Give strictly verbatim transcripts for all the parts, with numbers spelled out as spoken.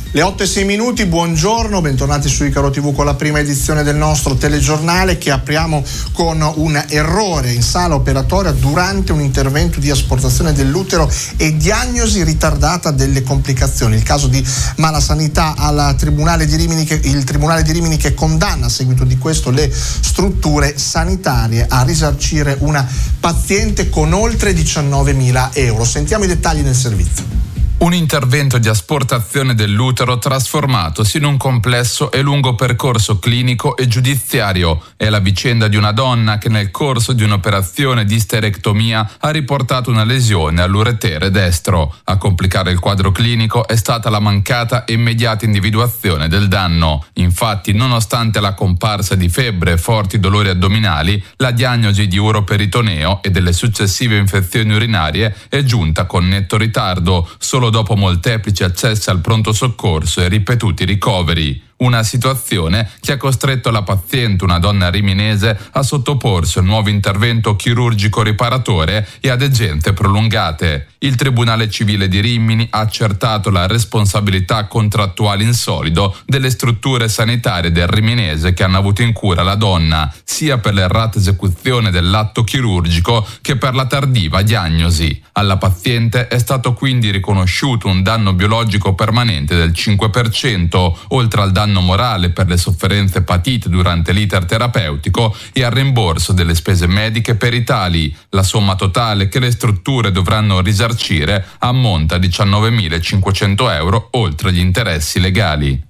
Le otto e sei minuti, buongiorno, bentornati su Icaro tivù con la prima edizione del nostro telegiornale, che apriamo con un errore in sala operatoria durante un intervento di asportazione dell'utero e diagnosi ritardata delle complicazioni. Il caso di malasanità al Tribunale di Rimini, che, il Tribunale di Rimini che condanna a seguito di questo le strutture sanitarie a risarcire una paziente con oltre diciannovemila euro. Sentiamo i dettagli nel servizio. Un intervento di asportazione dell'utero trasformatosi in un complesso e lungo percorso clinico e giudiziario. È la vicenda di una donna che nel corso di un'operazione di sterectomia ha riportato una lesione all'uretere destro. A complicare il quadro clinico è stata la mancata e immediata individuazione del danno. Infatti, nonostante la comparsa di febbre e forti dolori addominali, la diagnosi di uroperitoneo e delle successive infezioni urinarie è giunta con netto ritardo, solo dopo molteplici accessi al pronto soccorso e ripetuti ricoveri. Una situazione che ha costretto la paziente, una donna riminese, a sottoporsi a un nuovo intervento chirurgico riparatore e ad degenze prolungate. Il Tribunale Civile di Rimini ha accertato la responsabilità contrattuale in solido delle strutture sanitarie del riminese che hanno avuto in cura la donna, sia per l'errata esecuzione dell'atto chirurgico che per la tardiva diagnosi. Alla paziente è stato quindi riconosciuto un danno biologico permanente del cinque per cento, oltre al danno morale per le sofferenze patite durante l'iter terapeutico e al rimborso delle spese mediche peritali. La somma totale che le strutture dovranno risarcire ammonta a diciannovemilacinquecento euro, oltre gli interessi legali.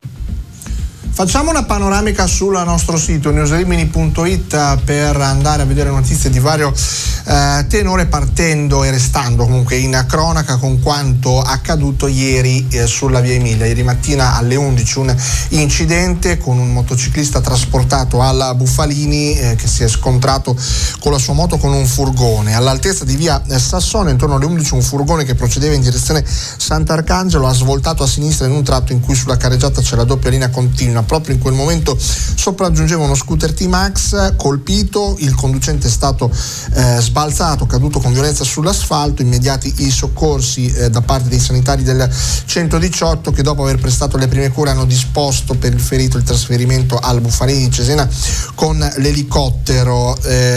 Facciamo una panoramica sul nostro sito newsrimini punto it per andare a vedere notizie di vario eh, tenore, partendo e restando comunque in cronaca con quanto accaduto ieri eh, sulla via Emilia. Ieri mattina alle undici un incidente con un motociclista trasportato alla Buffalini eh, che si è scontrato con la sua moto con un furgone. All'altezza di via Sassone, intorno alle undici, un furgone che procedeva in direzione Sant'Arcangelo ha svoltato a sinistra in un tratto in cui sulla carreggiata c'è la doppia linea continua. Proprio in quel momento sopraggiungeva uno scooter T-Max colpito, il conducente è stato eh, sbalzato, caduto con violenza sull'asfalto. Immediati i soccorsi eh, da parte dei sanitari del centodiciotto, che dopo aver prestato le prime cure hanno disposto per il ferito il trasferimento al Buffalini di Cesena con l'elicottero.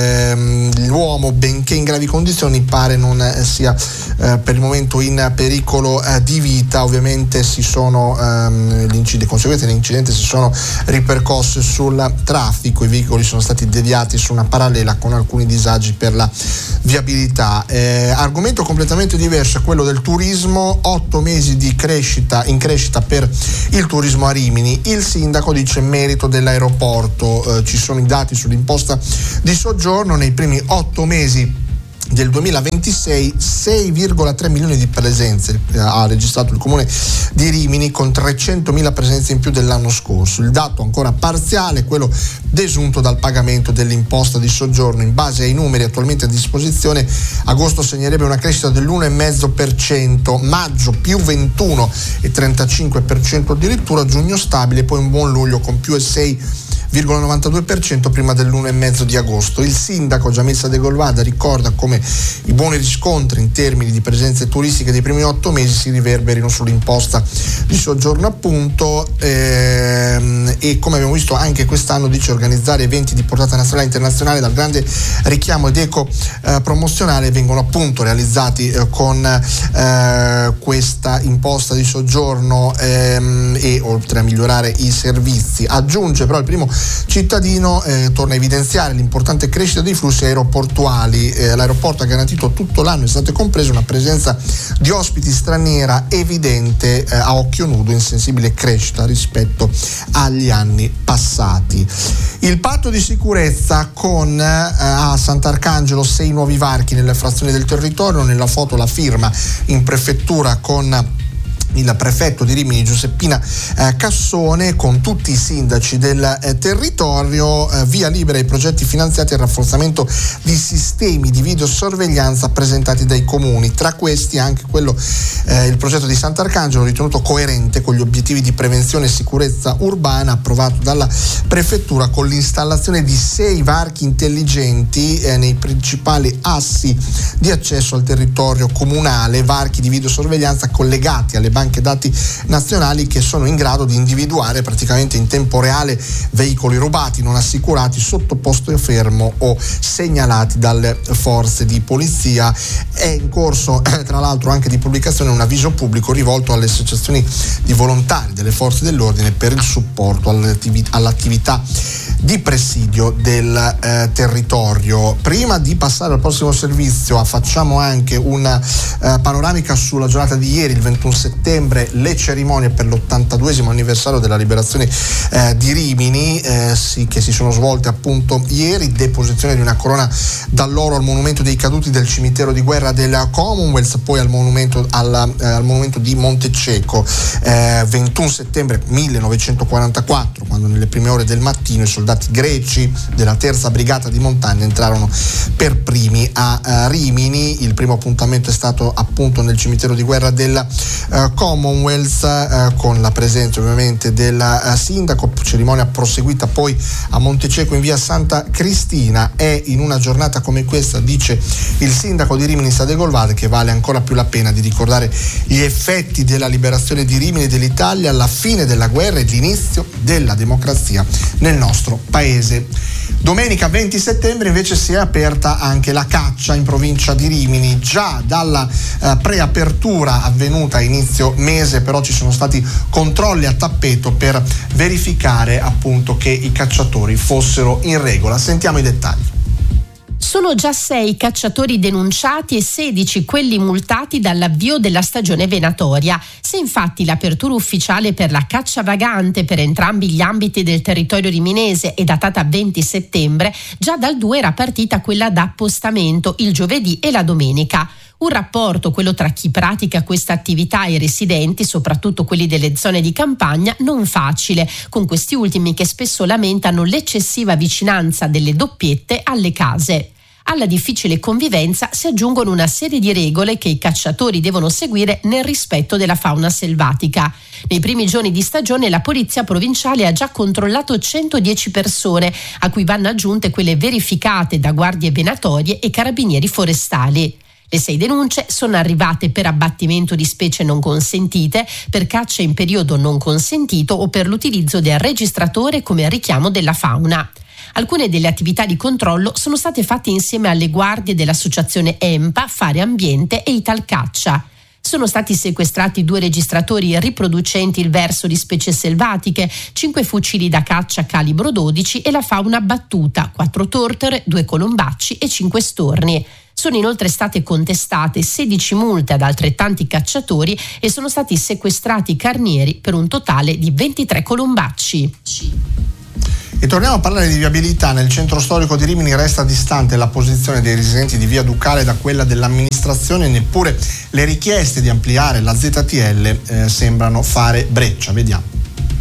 Eh, l'uomo, benché in gravi condizioni, pare non eh, sia eh, per il momento in pericolo eh, di vita. Ovviamente si sono ehm, le conseguenze dell'incidente si sono ripercosse sul traffico, i veicoli sono stati deviati su una parallela con alcuni disagi per la viabilità. Eh, argomento completamente diverso è quello del turismo, otto mesi di crescita in crescita per il turismo a Rimini. Il sindaco dice merito dell'aeroporto, eh, ci sono i dati sull'imposta di soggiorno. Nei primi otto mesi del duemilaventisei sei virgola tre milioni di presenze ha registrato il comune di Rimini, con trecentomila presenze in più dell'anno scorso. Il dato ancora parziale è quello desunto dal pagamento dell'imposta di soggiorno. In base ai numeri attualmente a disposizione, agosto segnerebbe una crescita dell'uno virgola cinque per cento, maggio più ventuno virgola trentacinque per cento addirittura, giugno stabile, poi un buon luglio con più sei virgola novantadue per cento prima dell'uno virgola cinque di agosto. Il sindaco Giamil De Golvada ricorda come i buoni riscontri in termini di presenze turistiche dei primi otto mesi si riverberino sull'imposta di soggiorno, appunto, ehm, e come abbiamo visto anche quest'anno dice organizzare eventi di portata nazionale e internazionale dal grande richiamo ed eco eh, promozionale vengono appunto realizzati eh, con eh, questa imposta di soggiorno ehm, e oltre a migliorare i servizi. Aggiunge però il primo cittadino, eh, torna a evidenziare l'importante crescita dei flussi aeroportuali. Eh, l'aeroporto ha garantito tutto l'anno, estate compresa, una presenza di ospiti straniera evidente eh, a occhio nudo, in sensibile crescita rispetto agli anni passati. Il patto di sicurezza con eh, a Sant'Arcangelo sei nuovi varchi nelle frazioni del territorio. Nella foto la firma in prefettura con il prefetto di Rimini Giuseppina eh, Cassone, con tutti i sindaci del eh, territorio. Eh, via libera ai progetti finanziati al rafforzamento di sistemi di videosorveglianza presentati dai comuni, tra questi anche quello eh, il progetto di Sant'Arcangelo, ritenuto coerente con gli obiettivi di prevenzione e sicurezza urbana, approvato dalla prefettura, con l'installazione di sei varchi intelligenti eh, nei principali assi di accesso al territorio comunale, varchi di videosorveglianza collegati alle banche banche dati nazionali che sono in grado di individuare praticamente in tempo reale veicoli rubati, non assicurati, sottoposti a fermo o segnalati dalle forze di polizia. È in corso tra l'altro anche di pubblicazione un avviso pubblico rivolto alle associazioni di volontari delle forze dell'ordine per il supporto all'attività di presidio del eh, territorio. Prima di passare al prossimo servizio facciamo anche una eh, panoramica sulla giornata di ieri, il ventuno settembre, le cerimonie per l'ottantaduesimo anniversario della liberazione eh, di Rimini eh, sì, che si sono svolte appunto ieri, deposizione di una corona d'alloro al monumento dei caduti del cimitero di guerra del Commonwealth, poi al monumento, alla, eh, al monumento di Montecceco, eh, ventuno settembre millenovecentoquarantaquattro, quando nelle prime ore del mattino i soldati greci della terza brigata di montagna entrarono per primi a uh, Rimini. Il primo appuntamento è stato appunto nel cimitero di guerra del uh, Commonwealth uh, con la presenza ovviamente del uh, sindaco, cerimonia proseguita poi a Montecceco in via Santa Cristina. È in una giornata come questa, dice il sindaco di Rimini Sade Golvade, che vale ancora più la pena di ricordare gli effetti della liberazione di Rimini e dell'Italia, la fine della guerra e l'inizio della democrazia nel nostro paese. Domenica venti settembre invece si è aperta anche la caccia in provincia di Rimini. Già dalla eh, preapertura avvenuta a inizio mese però ci sono stati controlli a tappeto per verificare appunto che i cacciatori fossero in regola. Sentiamo i dettagli. Sono già sei cacciatori denunciati e sedici quelli multati dall'avvio della stagione venatoria. Se infatti l'apertura ufficiale per la caccia vagante per entrambi gli ambiti del territorio riminese è datata venti settembre, già dal due era partita quella da appostamento il giovedì e la domenica. Un rapporto, quello tra chi pratica questa attività e i residenti, soprattutto quelli delle zone di campagna, non facile, con questi ultimi che spesso lamentano l'eccessiva vicinanza delle doppiette alle case. Alla difficile convivenza si aggiungono una serie di regole che i cacciatori devono seguire nel rispetto della fauna selvatica. Nei primi giorni di stagione la polizia provinciale ha già controllato centodieci persone, a cui vanno aggiunte quelle verificate da guardie venatorie e carabinieri forestali. Le sei denunce sono arrivate per abbattimento di specie non consentite, per caccia in periodo non consentito o per l'utilizzo del registratore come richiamo della fauna. Alcune delle attività di controllo sono state fatte insieme alle guardie dell'associazione EMPA, Fare Ambiente e Italcaccia. Sono stati sequestrati due registratori riproducenti il verso di specie selvatiche, cinque fucili da caccia calibro dodici e la fauna abbattuta, quattro tortere, due colombacci e cinque storni. Sono inoltre state contestate sedici multe ad altrettanti cacciatori e sono stati sequestrati carnieri per un totale di ventitré colombacci. E torniamo a parlare di viabilità. Nel centro storico di Rimini resta distante la posizione dei residenti di via Ducale da quella dell'amministrazione, neppure le richieste di ampliare la Z T L eh, sembrano fare breccia. Vediamo.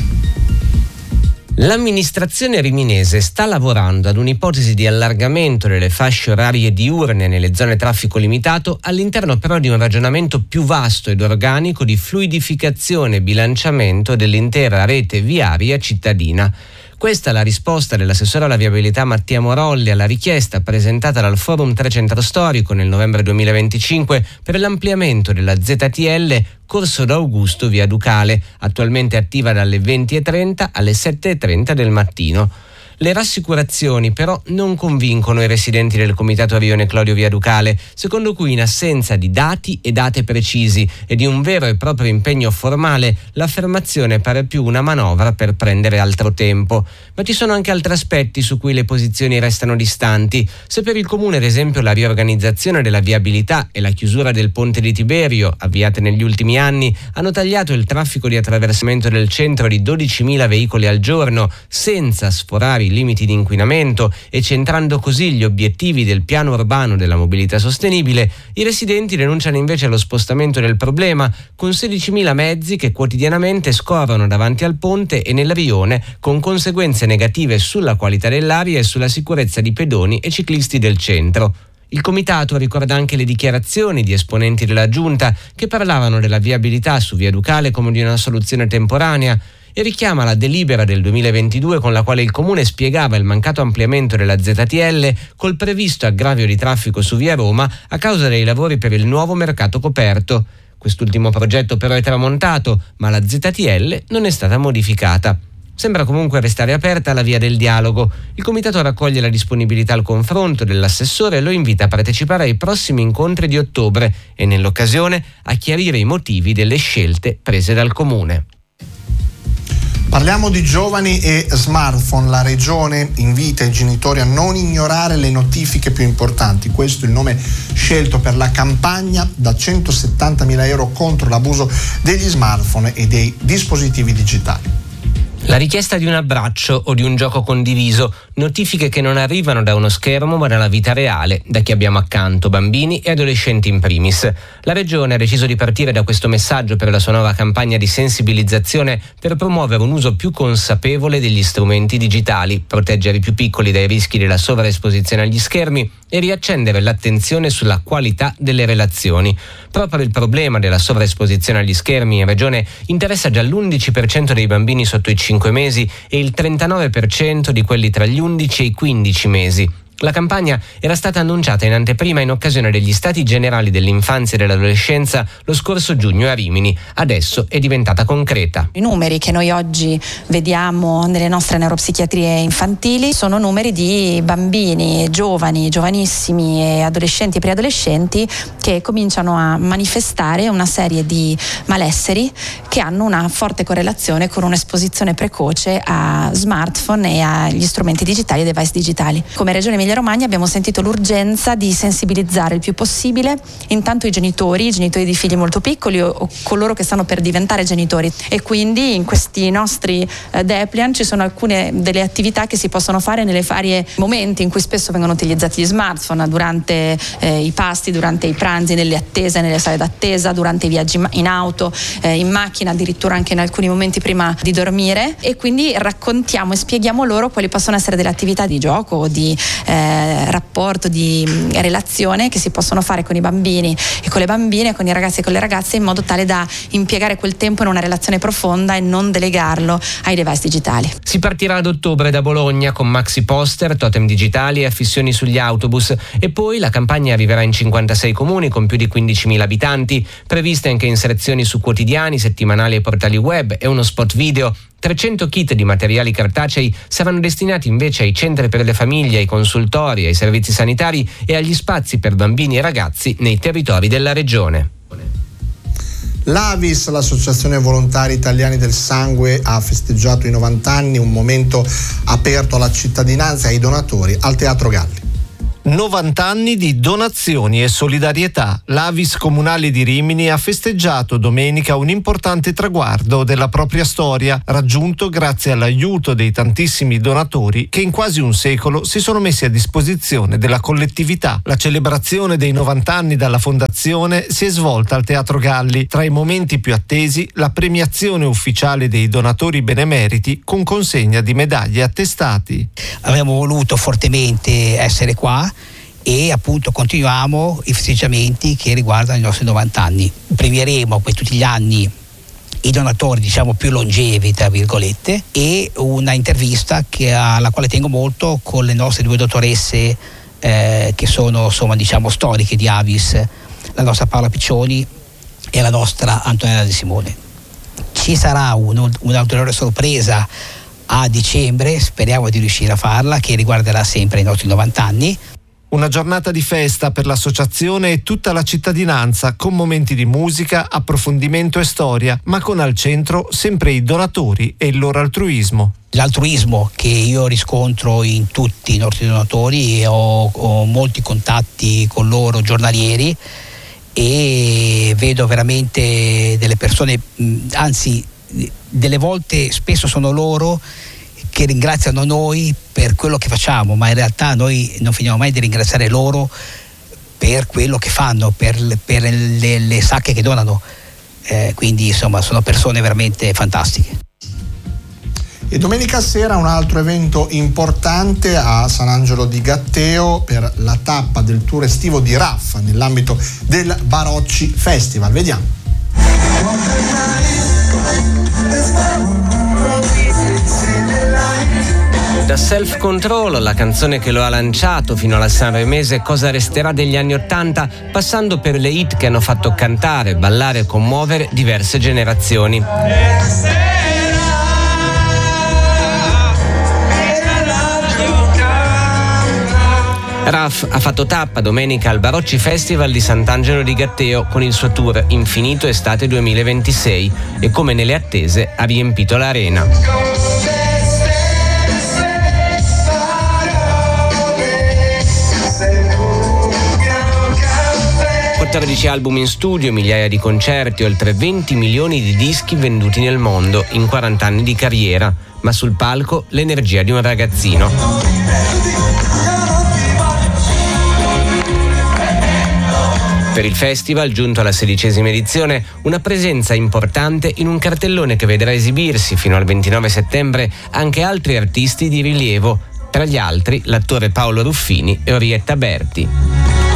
L'amministrazione riminese sta lavorando ad un'ipotesi di allargamento delle fasce orarie diurne nelle zone traffico limitato, all'interno però di un ragionamento più vasto ed organico di fluidificazione e bilanciamento dell'intera rete viaria cittadina. Questa è la risposta dell'assessore alla viabilità Mattia Morolli alla richiesta presentata dal Forum tre Centro Storico nel novembre duemilaventicinque per l'ampliamento della Z T L Corso d'Augusto via Ducale, attualmente attiva dalle venti e trenta alle sette e trenta del mattino. Le rassicurazioni però non convincono i residenti del comitato Rione Clodio via Ducale, secondo cui in assenza di dati e date precisi e di un vero e proprio impegno formale, l'affermazione pare più una manovra per prendere altro tempo. Ma ci sono anche altri aspetti su cui le posizioni restano distanti. Se per il comune ad esempio la riorganizzazione della viabilità e la chiusura del ponte di Tiberio, avviate negli ultimi anni, hanno tagliato il traffico di attraversamento del centro di dodicimila veicoli al giorno, senza sforare i limiti di inquinamento e centrando così gli obiettivi del piano urbano della mobilità sostenibile, i residenti denunciano invece lo spostamento del problema con sedicimila mezzi che quotidianamente scorrono davanti al ponte e nel rione, con conseguenze negative sulla qualità dell'aria e sulla sicurezza di pedoni e ciclisti del centro. Il comitato ricorda anche le dichiarazioni di esponenti della giunta che parlavano della viabilità su via Ducale come di una soluzione temporanea e richiama la delibera del duemilaventidue con la quale il comune spiegava il mancato ampliamento della Z T L col previsto aggravio di traffico su via Roma a causa dei lavori per il nuovo mercato coperto. Quest'ultimo progetto però è tramontato, ma la Z T L non è stata modificata. Sembra comunque restare aperta la via del dialogo. Il comitato raccoglie la disponibilità al confronto dell'assessore e lo invita a partecipare ai prossimi incontri di ottobre e nell'occasione a chiarire i motivi delle scelte prese dal comune. Parliamo di giovani e smartphone. La regione invita i genitori a non ignorare le notifiche più importanti. Questo è il nome scelto per la campagna da centosettantamila euro contro l'abuso degli smartphone e dei dispositivi digitali. La richiesta di un abbraccio o di un gioco condiviso, notifiche che non arrivano da uno schermo ma dalla vita reale, da chi abbiamo accanto, bambini e adolescenti in primis. La Regione ha deciso di partire da questo messaggio per la sua nuova campagna di sensibilizzazione per promuovere un uso più consapevole degli strumenti digitali, proteggere i più piccoli dai rischi della sovraesposizione agli schermi e riaccendere l'attenzione sulla qualità delle relazioni. Proprio il problema della sovraesposizione agli schermi in Regione interessa già l'undici per cento dei bambini sotto i cinque mesi e il trentanove per cento di quelli tra gli undici e i quindici mesi. La campagna era stata annunciata in anteprima in occasione degli Stati Generali dell'Infanzia e dell'Adolescenza lo scorso giugno a Rimini. Adesso è diventata concreta. I numeri che noi oggi vediamo nelle nostre neuropsichiatrie infantili sono numeri di bambini, giovani, giovanissimi e adolescenti e preadolescenti che cominciano a manifestare una serie di malesseri che hanno una forte correlazione con un'esposizione precoce a smartphone e agli strumenti digitali e device digitali. Come Regione Emilia-Romagna abbiamo sentito l'urgenza di sensibilizzare il più possibile intanto i genitori, i genitori di figli molto piccoli o, o coloro che stanno per diventare genitori, e quindi in questi nostri eh, Depliant ci sono alcune delle attività che si possono fare nelle varie momenti in cui spesso vengono utilizzati gli smartphone, durante eh, i pasti, durante i pranzi, nelle attese, nelle sale d'attesa, durante i viaggi in auto, eh, in macchina, addirittura anche in alcuni momenti prima di dormire, e quindi raccontiamo e spieghiamo loro quali possono essere delle attività di gioco o di eh, rapporto, di mh, relazione che si possono fare con i bambini e con le bambine, con i ragazzi e con le ragazze, in modo tale da impiegare quel tempo in una relazione profonda e non delegarlo ai device digitali. Si partirà ad ottobre da Bologna con maxi poster, totem digitali e affissioni sugli autobus, e poi la campagna arriverà in cinquantasei comuni con più di quindicimila abitanti, previste anche inserzioni su quotidiani, settimanali e portali web e uno spot video. trecento kit di materiali cartacei saranno destinati invece ai centri per le famiglie, ai consultori, ai servizi sanitari e agli spazi per bambini e ragazzi nei territori della regione. L'A V I S, l'Associazione Volontari Italiani del Sangue, ha festeggiato i novanta anni, un momento aperto alla cittadinanza e ai donatori al Teatro Galli. novanta anni di donazioni e solidarietà. L'A V I S Comunale di Rimini ha festeggiato domenica un importante traguardo della propria storia, raggiunto grazie all'aiuto dei tantissimi donatori che in quasi un secolo si sono messi a disposizione della collettività. La celebrazione dei novanta anni dalla fondazione si è svolta al Teatro Galli. Tra i momenti più attesi, la premiazione ufficiale dei donatori benemeriti con consegna di medaglie e attestati. Abbiamo voluto fortemente essere qua e appunto continuiamo i festeggiamenti che riguardano i nostri novanta anni. Premieremo poi tutti gli anni i donatori, diciamo, più longevi, tra virgolette, e una intervista che, alla quale tengo molto, con le nostre due dottoresse eh, che sono, insomma, diciamo, storiche di A V I S, la nostra Paola Piccioni e la nostra Antonella De Simone. Ci sarà un, un'ulteriore sorpresa a dicembre, speriamo di riuscire a farla, che riguarderà sempre i nostri novanta anni. Una giornata di festa per l'associazione e tutta la cittadinanza, con momenti di musica, approfondimento e storia, ma con al centro sempre i donatori e il loro altruismo. L'altruismo che io riscontro in tutti i nostri donatori, e ho, ho molti contatti con loro giornalieri e vedo veramente delle persone, anzi delle volte spesso sono loro che ringraziano noi per quello che facciamo, ma in realtà noi non finiamo mai di ringraziare loro per quello che fanno, per, per le, le sacche che donano, eh, quindi insomma sono persone veramente fantastiche. E domenica sera un altro evento importante a San Angelo di Gatteo per la tappa del tour estivo di R A F nell'ambito del Barocci Festival. Vediamo. Da Self Control, la canzone che lo ha lanciato fino alla sanremese Cosa resterà degli anni Ottanta, passando per le hit che hanno fatto cantare, ballare e commuovere diverse generazioni. Raf ha fatto tappa domenica al Barocci Festival di Sant'Angelo di Gatteo con il suo tour Infinito Estate duemilaventisei e, come nelle attese, ha riempito l'arena. quattordici album in studio, migliaia di concerti, oltre venti milioni di dischi venduti nel mondo in quaranta anni di carriera, ma sul palco l'energia di un ragazzino. Per il festival, giunto alla sedicesima edizione, una presenza importante in un cartellone che vedrà esibirsi fino al ventinove settembre anche altri artisti di rilievo, tra gli altri l'attore Paolo Ruffini e Orietta Berti.